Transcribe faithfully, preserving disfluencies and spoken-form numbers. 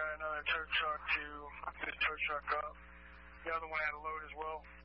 another tow truck to pick this tow truck up. The other one had a load as well.